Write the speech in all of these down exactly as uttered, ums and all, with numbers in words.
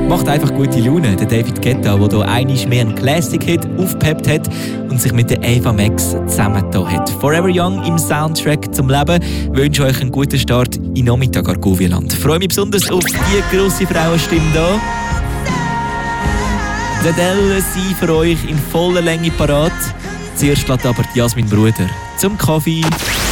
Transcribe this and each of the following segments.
macht einfach gute Laune. Der David Guetta, der hier einmal mehr einen Classic-Hit aufgepeppt hat und sich mit der Ava Max zusammengetan hat. Forever Young im Soundtrack zum Leben. Ich wünsche euch einen guten Start in Nachmittag Argovierland. Ich freue mich besonders auf die grosse Frauenstimme hier. Die Adele sind für euch in voller Länge parat. Zuerst lädt aber Jasmin Bruder zum Kaffee.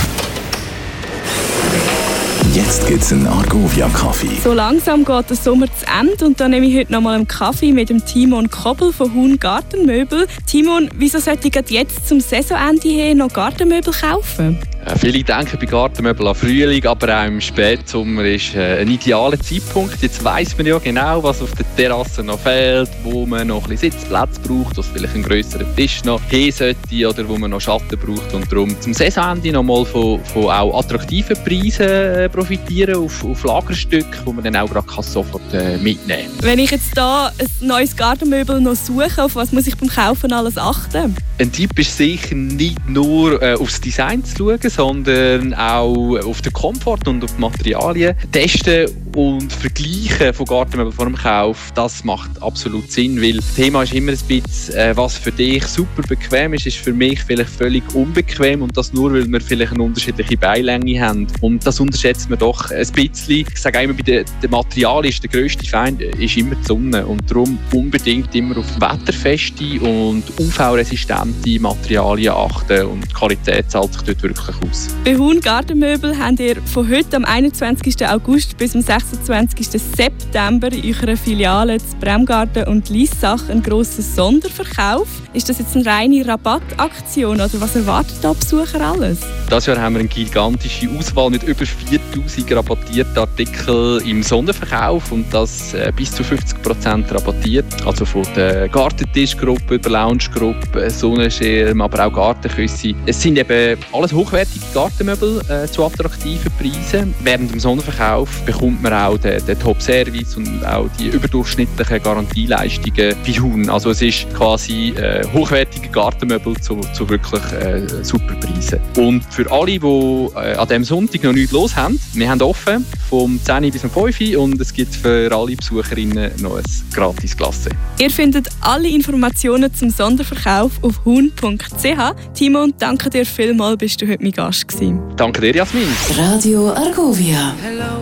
Jetzt gibt's einen Argovia-Kaffee. So langsam geht der Sommer zu Ende und da nehme ich heute noch mal einen Kaffee mit dem Timon Kobel von Huhn Gartenmöbel. Timon, wieso sollte ich jetzt zum Saisonende hin noch Gartenmöbel kaufen? Ja, viele denken bei Gartenmöbeln an Frühling, aber auch im Spätsommer ist äh, ein idealer Zeitpunkt. Jetzt weiss man ja genau, was auf der Terrasse noch fehlt, wo man noch ein bisschen Sitzplatz braucht, wo es vielleicht einen grösseren Tisch noch geben sollte oder wo man noch Schatten braucht. Und darum zum Saisonende noch mal von, von auch attraktiven Preisen äh, profitieren auf, auf Lagerstücke, die man dann auch gerade sofort äh, mitnehmen kann. Wenn ich jetzt hier ein neues Gartenmöbel noch suche, auf was muss ich beim Kaufen alles achten? Ein Tipp ist sicher nicht nur äh, aufs Design zu schauen, sondern auch auf den Komfort und auf die Materialien. Testen und Vergleichen von Gartenmöbeln vor dem Kauf, das macht absolut Sinn, weil das Thema ist immer ein bisschen, äh, was für dich super bequem ist, ist für mich vielleicht völlig unbequem und das nur, weil wir vielleicht eine unterschiedliche Beilänge haben. Und das unterschätzt man doch ein bisschen. Ich sage immer, bei den, den Materialien ist der grösste Feind ist immer die Sonne und darum unbedingt immer auf wetterfeste und U V-resistente Materialien achten und die Qualität zahlt sich dort wirklich aus. Bei Huhn Gartenmöbel habt ihr von heute am einundzwanzigsten August bis am sechsundzwanzigsten September in eurer Filiale zu Bremgarten und Liessach einen grossen Sonderverkauf. Ist das jetzt eine reine Rabattaktion oder was erwartet da Besucher alles? Dieses Jahr haben wir eine gigantische Auswahl mit über viertausend rabattierten Artikeln im Sonderverkauf und das äh, bis zu fünfzig Prozent rabattiert. Also von der Gartentischgruppe über Loungegruppe, Sonnenschirm, aber auch Gartenküsse. Es sind eben alles hochwertige Gartenmöbel äh, zu attraktiven Preisen. Während dem Sonderverkauf bekommt man auch den, den Top-Service und auch die überdurchschnittlichen Garantieleistungen bei Huhn. Also es ist quasi äh, hochwertige Gartenmöbel zu, zu wirklich äh, super Preisen. Und für alle, die äh, an diesem Sonntag noch nichts los haben, wir haben offen vom zehn bis um fünf Uhr und es gibt für alle Besucherinnen noch ein gratis Glasse. Ihr findet alle Informationen zum Sonderverkauf auf huhn punkt c h. Timon, danke dir vielmals, bist du heute mein Gast gewesen. Danke dir, Jasmin. Radio Argovia. Hello.